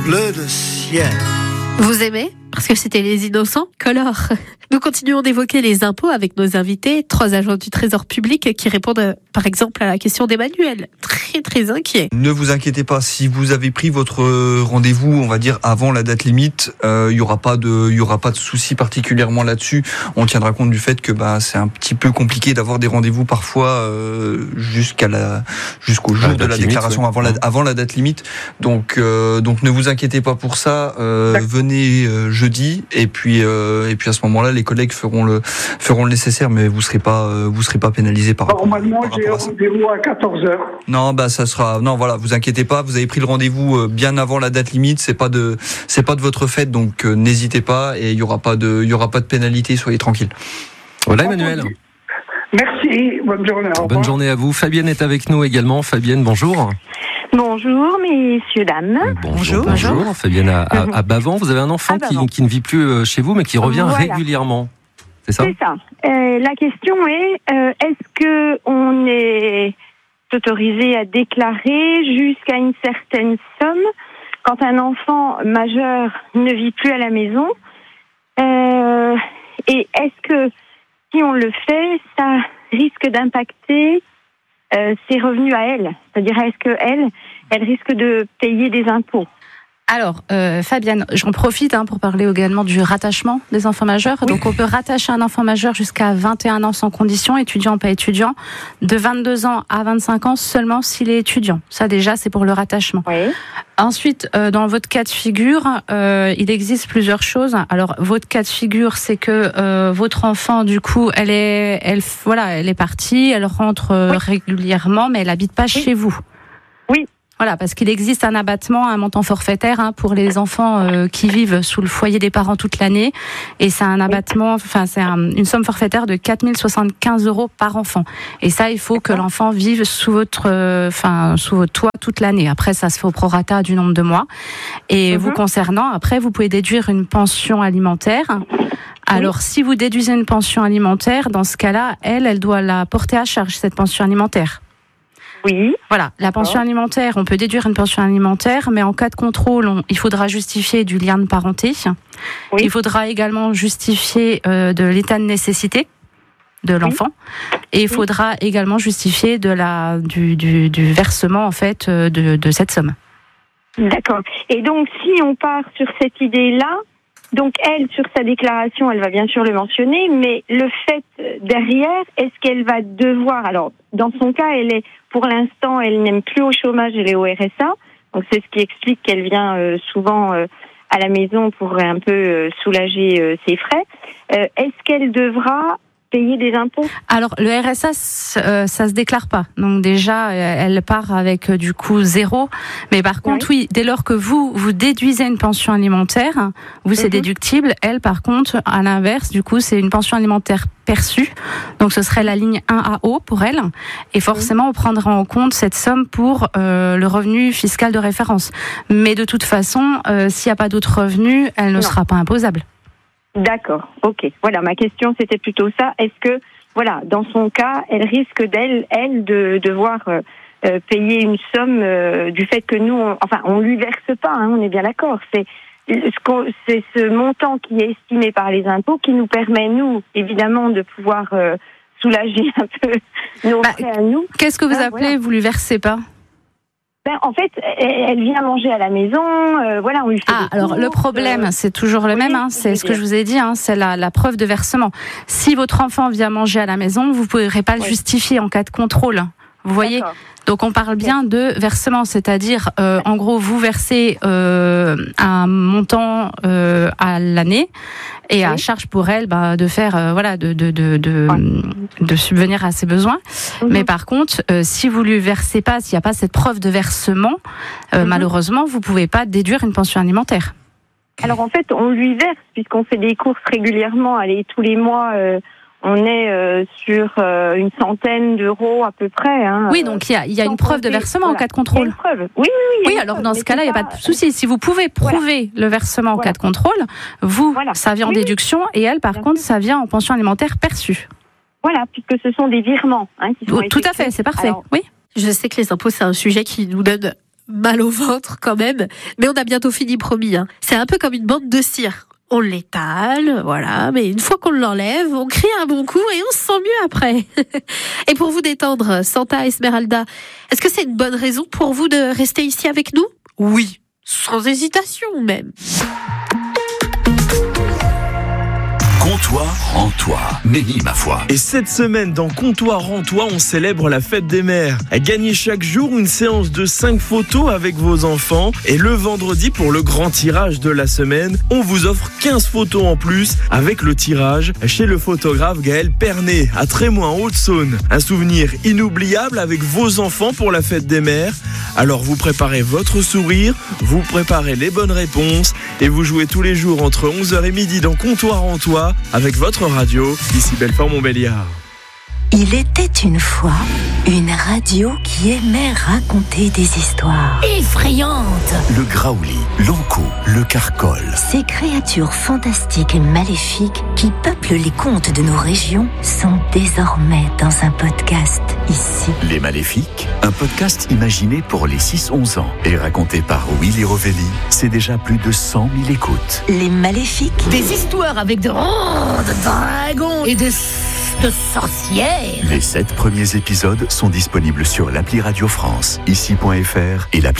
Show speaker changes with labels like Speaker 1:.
Speaker 1: bleu de ciel.
Speaker 2: Vous aimez ? Parce que c'était les innocents, colore. Nous continuons d'évoquer les impôts avec nos invités, 3 agents du Trésor public qui répondent par exemple à la question d'Emmanuel. Très inquiet.
Speaker 3: Ne vous inquiétez pas, si vous avez pris votre rendez-vous, on va dire avant la date limite, il y aura pas de souci particulièrement là-dessus. On tiendra compte du fait que c'est un petit peu compliqué d'avoir des rendez-vous parfois jusqu'au jour de la déclaration avant la date limite. Donc ne vous inquiétez pas pour ça. Venez jeudi et puis à ce moment-là les collègues feront le nécessaire, mais vous serez pas pénalisé par rapport à ça.
Speaker 4: Normalement j'ai rendez-vous à 14h.
Speaker 3: Non, voilà, vous inquiétez pas, vous avez pris le rendez-vous bien avant la date limite, c'est pas de votre fait, donc n'hésitez pas et il y aura pas de pénalité, soyez tranquille.
Speaker 5: Voilà Emmanuel.
Speaker 4: Merci, bonne journée.
Speaker 5: Bonne journée à vous. Fabienne est avec nous également. Fabienne, bonjour.
Speaker 6: Bonjour, messieurs, dames.
Speaker 5: Bonjour. Fabienne à Bavans. Vous avez un enfant qui ne vit plus chez vous, mais qui revient régulièrement. C'est ça ?
Speaker 6: C'est ça. La question est, est-ce que on est autorisé à déclarer jusqu'à une certaine somme quand un enfant majeur ne vit plus à la maison ? Et est-ce que si on le fait, ça risque d'impacter ses revenus à elle ? C'est-à-dire, est-ce qu'elle risque de payer des impôts ?
Speaker 7: Alors, Fabienne, j'en profite pour parler également du rattachement des enfants majeurs. Oui. Donc, on peut rattacher un enfant majeur jusqu'à 21 ans sans condition, étudiant, pas étudiant, de 22 ans à 25 ans seulement s'il est étudiant. Ça, déjà, c'est pour le rattachement. Oui. Ensuite, dans votre cas de figure, il existe plusieurs choses. Alors, votre cas de figure, c'est que votre enfant, du coup, elle est partie, elle rentre régulièrement, mais elle habite pas chez vous.
Speaker 6: Oui.
Speaker 7: Voilà, parce qu'il existe un abattement, un montant forfaitaire pour les enfants qui vivent sous le foyer des parents toute l'année, et c'est un abattement, une somme forfaitaire de 4 075 € par enfant. Et ça, il faut que l'enfant vive sous votre toit toute l'année. Après, ça se fait au prorata du nombre de mois. Et vous concernant, après, vous pouvez déduire une pension alimentaire. Alors, si vous déduisez une pension alimentaire, dans ce cas-là, elle doit la porter à charge, cette pension alimentaire.
Speaker 6: Oui.
Speaker 7: Voilà, la pension alimentaire, on peut déduire une pension alimentaire, mais en cas de contrôle, il faudra justifier du lien de parenté. Oui. Il faudra également justifier de l'état de nécessité de l'enfant, et il faudra également justifier du versement en fait de cette somme.
Speaker 6: D'accord. Et donc, si on part sur cette idée-là, donc elle, sur sa déclaration, elle va bien sûr le mentionner, mais le fait derrière, est-ce qu'elle va devoir... Alors, dans son cas, pour l'instant, elle n'aime plus au chômage, elle est au RSA. Donc, c'est ce qui explique qu'elle vient souvent à la maison pour un peu soulager ses frais. Est-ce qu'elle devra payer des impôts ?
Speaker 7: Alors, le RSA, ça se déclare pas. Donc déjà, elle part avec du coup 0. Mais par contre, oui, dès lors que vous déduisez une pension alimentaire, c'est déductible. Elle, par contre, à l'inverse, du coup, c'est une pension alimentaire perçue. Donc ce serait la ligne 1AO pour elle. Et forcément, on prendra en compte cette somme pour le revenu fiscal de référence. Mais de toute façon, s'il n'y a pas d'autres revenus, elle ne sera pas imposable.
Speaker 6: D'accord, ok. Voilà, ma question c'était plutôt ça. Est-ce que, dans son cas, elle risque de devoir payer une somme du fait que nous, on lui verse pas, on est bien d'accord. C'est ce montant qui est estimé par les impôts qui nous permet, nous, évidemment, de pouvoir soulager un peu nos frais à nous.
Speaker 7: Qu'est-ce que vous appelez, vous lui versez pas ?
Speaker 6: En fait, elle vient manger à la maison, on lui fait
Speaker 7: alors le problème, c'est toujours le même, c'est ce que je vous ai dit, c'est la preuve de versement. Si votre enfant vient manger à la maison, vous ne pourrez pas le justifier en cas de contrôle. Vous voyez ? Donc on parle bien de versement, c'est-à-dire en gros vous versez un montant à l'année et à charge pour elle de faire de subvenir à ses besoins. Mais par contre, si vous lui versez pas, s'il n'y a pas cette preuve de versement, malheureusement vous pouvez pas déduire une pension alimentaire.
Speaker 6: Alors en fait, on lui verse puisqu'on fait des courses régulièrement, tous les mois. On est sur une centaine d'euros à peu près.
Speaker 7: Oui, donc il y a une preuve de versement en cas de contrôle.
Speaker 6: Il y a une preuve. Oui,
Speaker 7: alors dans ce cas-là, il n'y a pas de souci. Si vous pouvez prouver le versement en cas de contrôle, ça vient en déduction et elle, par contre, ça vient en pension alimentaire perçue.
Speaker 6: Voilà, puisque ce sont des virements.
Speaker 7: Tout à fait, c'est parfait.
Speaker 2: Alors, oui. Je sais que les impôts, c'est un sujet qui nous donne mal au ventre quand même, mais on a bientôt fini, promis. C'est un peu comme une bande de cire. On l'étale, voilà, mais une fois qu'on l'enlève, on crie un bon coup et on se sent mieux après. Et pour vous détendre, Santa Esmeralda, est-ce que c'est une bonne raison pour vous de rester ici avec nous ? Oui, sans hésitation même.
Speaker 1: Comptoir en toi, Nelly, ma foi.
Speaker 8: Et cette semaine, dans Comptoir en toi, on célèbre la fête des mères. Gagnez chaque jour une séance de 5 photos avec vos enfants. Et le vendredi, pour le grand tirage de la semaine, on vous offre 15 photos en plus avec le tirage chez le photographe Gaël Pernet, à Trémoin, en Haute-Saône. Un souvenir inoubliable avec vos enfants pour la fête des mères. Alors vous préparez votre sourire, vous préparez les bonnes réponses et vous jouez tous les jours entre 11h et midi dans Comptoir en toi avec votre radio, ici Belfort-Montbéliard.
Speaker 9: Il était une fois une radio qui aimait raconter des histoires effrayantes.
Speaker 1: Le graouli, l'ankou, le carcol.
Speaker 9: Ces créatures fantastiques et maléfiques qui peuplent les contes de nos régions sont désormais dans un podcast ici.
Speaker 1: Les Maléfiques, un podcast imaginé pour les 6-11 ans et raconté par Willy Rovelli. C'est déjà plus de 100 000 écoutes.
Speaker 9: Les Maléfiques.
Speaker 10: Des histoires avec de dragons et de sorcières.
Speaker 1: Les 7 premiers épisodes sont disponibles sur l'appli Radio France, ici.fr et l'appli